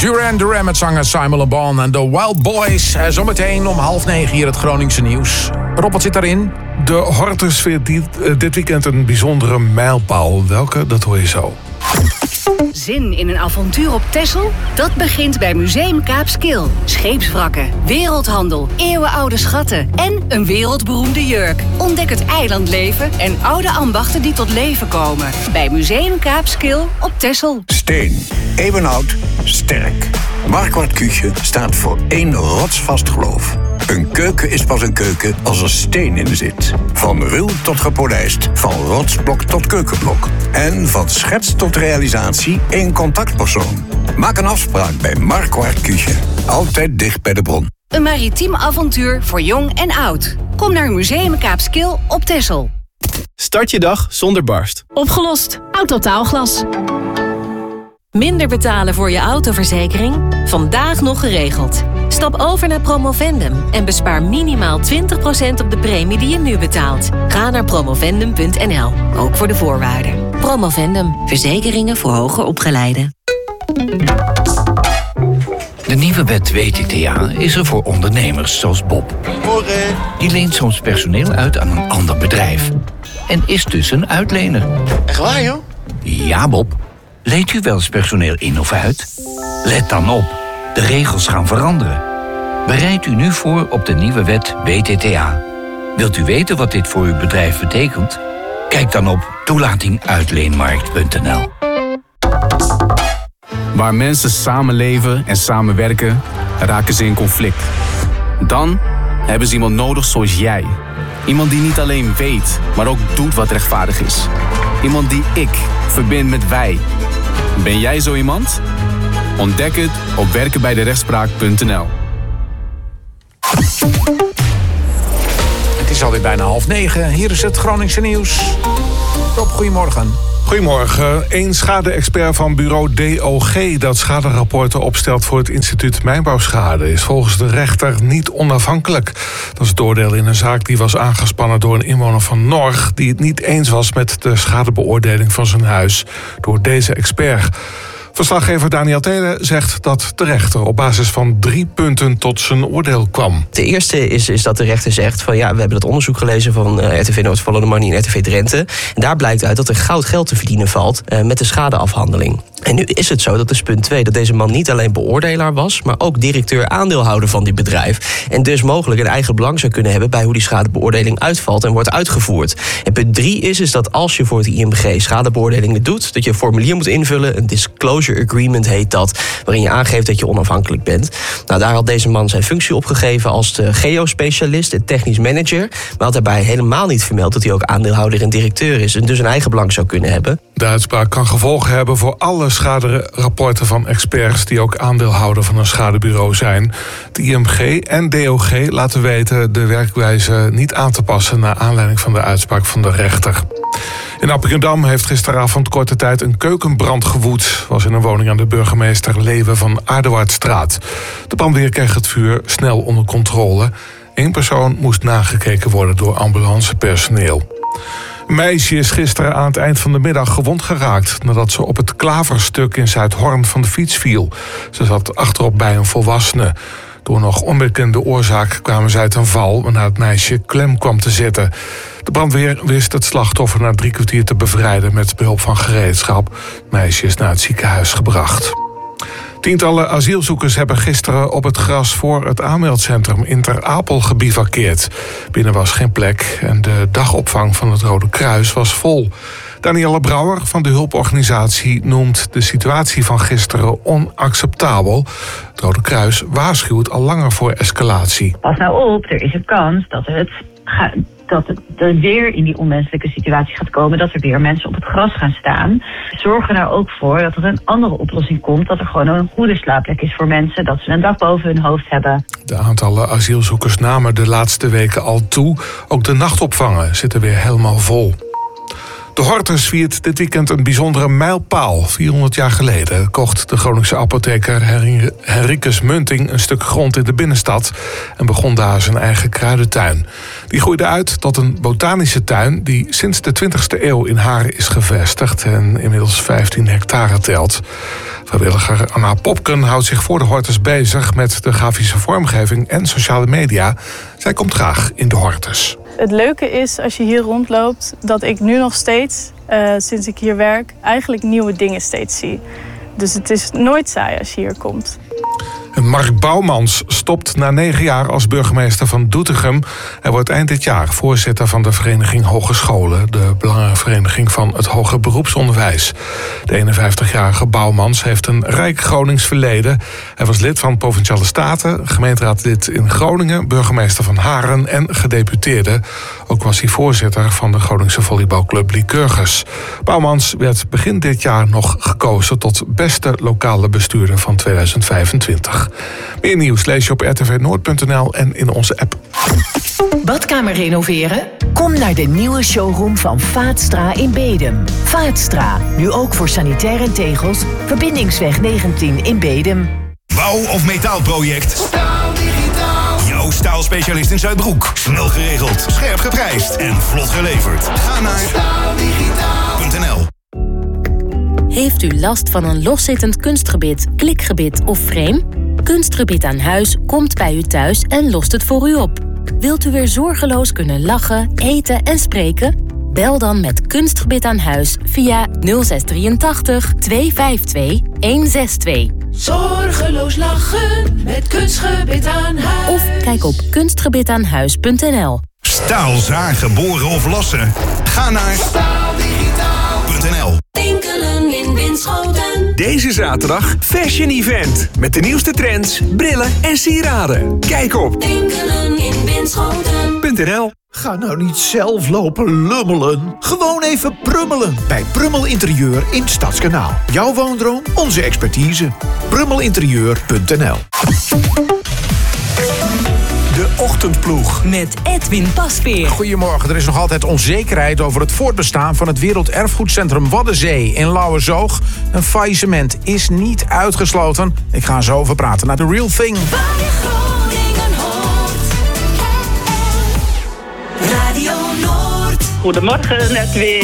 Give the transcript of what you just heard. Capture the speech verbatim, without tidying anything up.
Duran Duran met zanger Simon Le Bon en The Wild Boys. Uh, zometeen om half negen hier het Groningse nieuws. Rob, wat zit daarin? De Hortus viert dit, uh, dit weekend een bijzondere mijlpaal. Welke, dat hoor je zo. Zin in een avontuur op Texel? Dat begint bij Museum Kaapskil. Scheepswrakken, wereldhandel, eeuwenoude schatten en een wereldberoemde jurk. Ontdek het eilandleven en oude ambachten die tot leven komen. Bij Museum Kaapskil op Texel. Steen, eeuwenoud, sterk. Marquardt Küche staat voor één rotsvast geloof. Een keuken is pas een keuken als er steen in zit. Van ruw tot gepolijst, van rotsblok tot keukenblok. En van schets tot realisatie één contactpersoon. Maak een afspraak bij Marquardt Küche. Altijd dicht bij de bron. Een maritiem avontuur voor jong en oud. Kom naar Museum Kaapskil op Texel. Start je dag zonder barst. Opgelost. Autotaalglas. Minder betalen voor je autoverzekering? Vandaag nog geregeld. Stap over naar Promovendum en bespaar minimaal twintig procent op de premie die je nu betaalt. Ga naar promovendum punt n l, ook voor de voorwaarden. Promovendum, verzekeringen voor hoger opgeleiden. De nieuwe wet W T T A is er voor ondernemers zoals Bob. Die leent soms personeel uit aan een ander bedrijf. En is dus een uitlener. Echt waar, joh? Ja, Bob. Leent u wel eens personeel in of uit? Let dan op. De regels gaan veranderen. Bereid u nu voor op de nieuwe wet W T T A. Wilt u weten wat dit voor uw bedrijf betekent? Kijk dan op toelating uitleenmarkt punt n l. Waar mensen samenleven en samenwerken, raken ze in conflict. Dan hebben ze iemand nodig zoals jij. Iemand die niet alleen weet, maar ook doet wat rechtvaardig is. Iemand die ik verbind met wij. Ben jij zo iemand? Ontdek het op werken bij de rechtspraak punt n l. Het is alweer bijna half negen. Hier is het Groningse nieuws. Rob, goedemorgen. Goedemorgen. Een schade-expert van bureau D O G dat schaderapporten opstelt voor het instituut Mijnbouwschade is volgens de rechter niet onafhankelijk. Dat is het oordeel in een zaak die was aangespannen door een inwoner van Norg die het niet eens was met de schadebeoordeling van zijn huis door deze expert. Verslaggever Daniel Telen zegt dat de rechter op basis van drie punten tot zijn oordeel kwam. De eerste is, is dat de rechter zegt van ja, we hebben dat onderzoek gelezen van uh, R T V Noord, Follow the Money en R T V Drenthe. En daar blijkt uit dat er goud geld te verdienen valt uh, met de schadeafhandeling. En nu is het zo, dat is punt twee, dat deze man niet alleen beoordelaar was, maar ook directeur-aandeelhouder van dit bedrijf. En dus mogelijk een eigen belang zou kunnen hebben bij hoe die schadebeoordeling uitvalt en wordt uitgevoerd. En punt drie is, is dat als je voor het I M G schadebeoordelingen doet, dat je een formulier moet invullen, een disclosure agreement heet dat, waarin je aangeeft dat je onafhankelijk bent. Nou, daar had deze man zijn functie opgegeven als de geospecialist en technisch manager, maar had daarbij helemaal niet vermeld dat hij ook aandeelhouder en directeur is en dus een eigen belang zou kunnen hebben. De uitspraak kan gevolgen hebben voor alle schaderapporten van experts die ook aandeelhouder van een schadebureau zijn. Het I M G en D O G laten weten de werkwijze niet aan te passen naar aanleiding van de uitspraak van de rechter. In Appingedam heeft gisteravond korte tijd een keukenbrand gewoed. Was in een woning aan de burgemeester Leeuwen van Aardewaardstraat. De brandweer kreeg het vuur snel onder controle. Eén persoon moest nagekeken worden door ambulancepersoneel. Een meisje is gisteren aan het eind van de middag gewond geraakt nadat ze op het klaverstuk in Zuidhorn van de fiets viel. Ze zat achterop bij een volwassene. Door nog onbekende oorzaak kwamen zij ten val waarna het meisje klem kwam te zitten. De brandweer wist het slachtoffer na drie kwartier te bevrijden met behulp van gereedschap. Het meisje is naar het ziekenhuis gebracht. Tientallen asielzoekers hebben gisteren op het gras voor het aanmeldcentrum in Ter Apel gebivakkeerd. Binnen was geen plek en de dagopvang van het Rode Kruis was vol. Danielle Brouwer van de hulporganisatie noemt de situatie van gisteren onacceptabel. Het Rode Kruis waarschuwt al langer voor escalatie. Pas nou op, er is een kans dat het gaat. Dat er weer in die onmenselijke situatie gaat komen, dat er weer mensen op het gras gaan staan. Zorg er nou ook voor dat er een andere oplossing komt, dat er gewoon een goede slaapplek is voor mensen, dat ze een dak boven hun hoofd hebben. De aantallen asielzoekers namen de laatste weken al toe. Ook de nachtopvangen zitten weer helemaal vol. De Hortus viert dit weekend een bijzondere mijlpaal. vierhonderd jaar geleden kocht de Groningse apotheker Henricus Munting een stuk grond in de binnenstad en begon daar zijn eigen kruidentuin. Die groeide uit tot een botanische tuin die sinds de twintigste eeuw in Haren is gevestigd en inmiddels vijftien hectare telt. Vrijwilliger Anna Popken houdt zich voor de Hortus bezig met de grafische vormgeving en sociale media. Zij komt graag in de Hortus. Het leuke is als je hier rondloopt dat ik nu nog steeds, uh, sinds ik hier werk, eigenlijk nieuwe dingen steeds zie. Dus het is nooit saai als je hier komt. En Mark Bouwmans stopt na negen jaar als burgemeester van Doetinchem. Hij wordt eind dit jaar voorzitter van de Vereniging Hogescholen, de belangenvereniging van het hoger beroepsonderwijs. De eenenvijftigjarige Bouwmans heeft een rijk Gronings verleden. Hij was lid van Provinciale Staten, gemeenteraadlid in Groningen, burgemeester van Haren en gedeputeerde. Ook was hij voorzitter van de Groningse volleybalclub Lycurgus. Bouwmans werd begin dit jaar nog gekozen tot beste lokale bestuurder van tweeduizend vijfentwintig. Meer nieuws lees je op r t v noord punt n l en in onze app. Badkamer renoveren? Kom naar de nieuwe showroom van Vaatstra in Bedum. Vaatstra, nu ook voor sanitair en tegels. Verbindingsweg negentien in Bedum. Bouw- of metaalproject? Staal Digitaal. Jouw staalspecialist in Zuidbroek. Snel geregeld, scherp geprijsd en vlot geleverd. Ga naar staal digitaal punt n l. Heeft u last van een loszittend kunstgebit, klikgebit of frame? Kunstgebit aan huis komt bij u thuis en lost het voor u op. Wilt u weer zorgeloos kunnen lachen, eten en spreken? Bel dan met Kunstgebit aan huis via nul zes drieëntachtig, tweehonderdtweeënvijftig, honderdzesentwintig. Zorgeloos lachen met Kunstgebit aan huis. Of kijk op kunstgebitaanhuis punt n l. Staal zagen, boren of lossen? Ga naar staal digitaal punt n l. Tinkelen in Winschoten. Deze zaterdag Fashion Event. Met de nieuwste trends, brillen en sieraden. Kijk op Tinkelen in Winschoten punt n l. Ga nou niet zelf lopen lummelen. Gewoon even prummelen bij Prummel Interieur in Stadskanaal. Jouw woondroom, onze expertise. prummelinterieur punt n l. De Ochtendploeg. Met Edwin Pasveer. Goedemorgen, er is nog altijd onzekerheid over het voortbestaan van het Werelderfgoedcentrum Waddenzee in Lauwersoog. Een faillissement is niet uitgesloten. Ik ga er zo over praten naar The Real Thing. Radio Noord. Goedemorgen, net weer.